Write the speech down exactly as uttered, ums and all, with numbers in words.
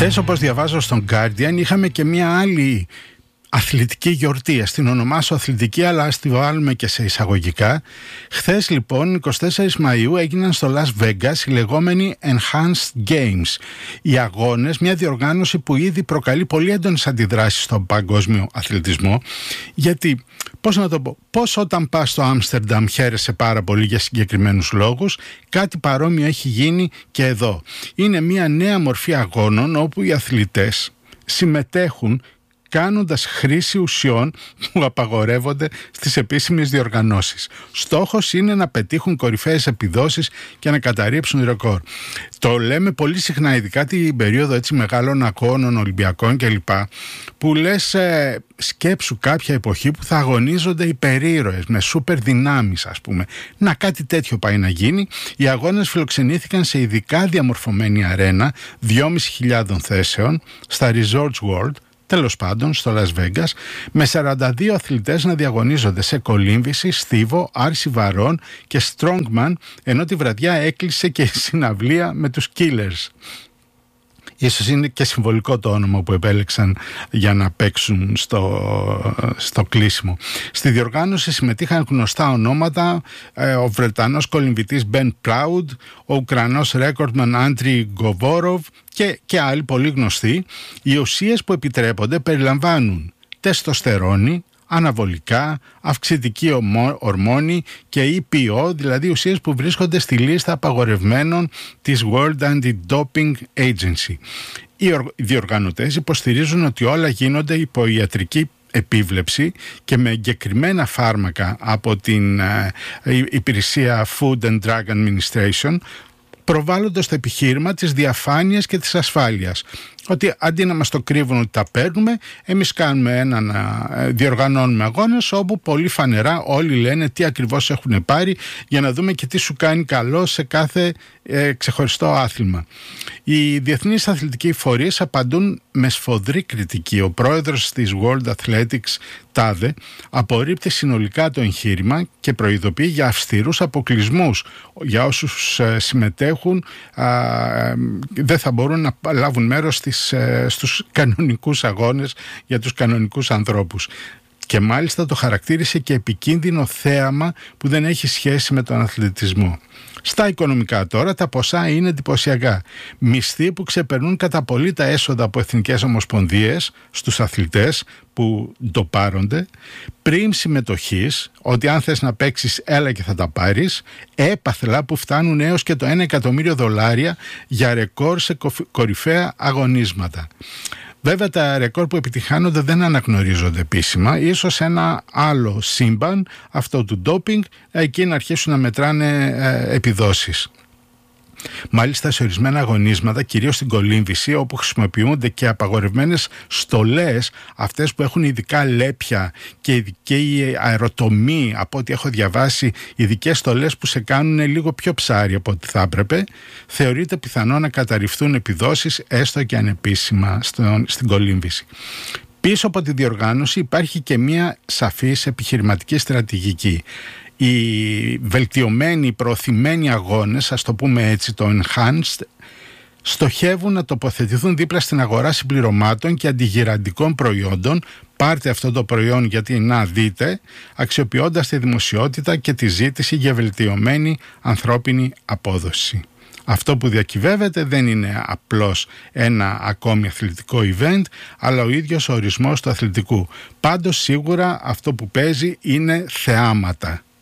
Χθες, όπως διαβάζω στον Guardian, είχαμε και μια άλλη αθλητική γιορτή. Ας την ονομάσω αθλητική, αλλά ας τη βάλουμε και σε εισαγωγικά. Χθες λοιπόν, εικοστή τέταρτη Μαΐου, έγιναν στο Las Vegas οι λεγόμενοι Enhanced Games. Οι αγώνες, μια διοργάνωση που ήδη προκαλεί πολύ έντονες αντιδράσεις στον παγκόσμιο αθλητισμό. Γιατί, πώς να το πω, πώς όταν πας στο Άμστερνταμ χαίρεσαι πάρα πολύ για συγκεκριμένους λόγους, κάτι παρόμοιο έχει γίνει και εδώ. Είναι μια νέα μορφή αγώνων όπου οι αθλητές συμμετέχουν κάνοντας χρήση ουσιών που απαγορεύονται στις επίσημες διοργανώσεις. Στόχος είναι να πετύχουν κορυφαίες επιδόσεις και να καταρρύψουν ρεκόρ. Το λέμε πολύ συχνά, ειδικά την περίοδο έτσι μεγάλων αγώνων, Ολυμπιακών κλπ. Που λες, ε, σκέψου κάποια εποχή που θα αγωνίζονται υπερήρωες με σούπερ δυνάμεις, ας πούμε. Να, κάτι τέτοιο πάει να γίνει. Οι αγώνες φιλοξενήθηκαν σε ειδικά διαμορφωμένη αρένα δυόμισι χιλιάδες θέσεων στα Resorts World, τέλος πάντων στο Las Vegas, με σαράντα δύο αθλητές να διαγωνίζονται σε κολύμβηση, στίβο, άρση βαρών και strongman, ενώ τη βραδιά έκλεισε και η συναυλία με τους Killers. Ίσως είναι και συμβολικό το όνομα που επέλεξαν για να παίξουν στο, στο κλείσιμο. Στη διοργάνωση συμμετείχαν γνωστά ονόματα, ε, ο Βρετανός κολυμβητής Ben Proud, ο Ουκρανός ρέκορντμαν Άντρι Γκοβόροβ και, και άλλοι πολύ γνωστοί. Οι ουσίες που επιτρέπονται περιλαμβάνουν τεστοστερόνη, αναβολικά, αυξητική ορμόνη και ι πι ο, δηλαδή ουσίες που βρίσκονται στη λίστα απαγορευμένων της World Anti-Doping Agency. Οι διοργανωτές υποστηρίζουν ότι όλα γίνονται υπό ιατρική επίβλεψη και με εγκεκριμένα φάρμακα από την ε, υπηρεσία Food and Drug Administration, προβάλλοντας το επιχείρημα της διαφάνειας και της ασφάλειας. Ότι αντί να μας το κρύβουν ότι τα παίρνουμε, εμείς κάνουμε έναν, διοργανώνουμε αγώνες όπου πολύ φανερά όλοι λένε τι ακριβώς έχουν πάρει, για να δούμε και τι σου κάνει καλό σε κάθε ε, ξεχωριστό άθλημα. Οι διεθνείς αθλητικοί φορείς απαντούν με σφοδρή κριτική. Ο πρόεδρος της World Athletics, Τάδε, απορρίπτει συνολικά το εγχείρημα και προειδοποιεί για αυστηρούς αποκλεισμούς για όσους ε, συμμετέχουν, ε, δεν θα μπορούν να λάβουν μέρος στις, ε, στους κανονικούς αγώνες για τους κανονικούς ανθρώπους. Και μάλιστα το χαρακτήρισε και επικίνδυνο θέαμα που δεν έχει σχέση με τον αθλητισμό. Στα οικονομικά τώρα τα ποσά είναι εντυπωσιακά. Μισθοί που ξεπερνούν κατά πολύ τα έσοδα από εθνικές ομοσπονδίες στους αθλητές που ντοπάρονται, πριν συμμετοχής, ότι αν θες να παίξεις έλα και θα τα πάρεις, έπαθλα που φτάνουν έως και το ένα εκατομμύριο δολάρια για ρεκόρ σε κορυφαία αγωνίσματα. Βέβαια τα ρεκόρ που επιτυχάνονται δεν αναγνωρίζονται επίσημα. Ίσως ένα άλλο σύμπαν, αυτό του ντόπινγκ, εκεί να αρχίσουν να μετράνε ε, επιδόσεις. Μάλιστα σε ορισμένα αγωνίσματα, κυρίως στην κολύμβηση, όπου χρησιμοποιούνται και απαγορευμένες στολές, αυτές που έχουν ειδικά λέπια και ειδική αεροτομή, από ό,τι έχω διαβάσει, ειδικές στολές που σε κάνουν λίγο πιο ψάρι από ό,τι θα έπρεπε, θεωρείται πιθανό να καταρριφθούν επιδόσεις έστω και ανεπίσημα στον, στην κολύμβηση. Πίσω από τη διοργάνωση υπάρχει και μια σαφής επιχειρηματική στρατηγική. Οι βελτιωμένοι, προωθημένοι αγώνες, ας το πούμε έτσι, το enhanced, στοχεύουν να τοποθετηθούν δίπλα στην αγορά συμπληρωμάτων και αντιγυραντικών προϊόντων. Πάρτε αυτό το προϊόν γιατί να δείτε, αξιοποιώντας τη δημοσιότητα και τη ζήτηση για βελτιωμένη ανθρώπινη απόδοση. Αυτό που διακυβεύεται δεν είναι απλώς ένα ακόμη αθλητικό event, αλλά ο ίδιος ο ορισμός του αθλητικού. Πάντως σίγουρα αυτό που παίζει είναι θεάματα.